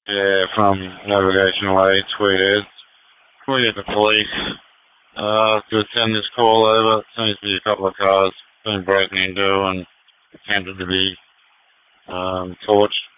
Yeah, from Navigational Aid tweeted the police to send this call over. Seems to be a couple of cars being broken into and attempted to be torched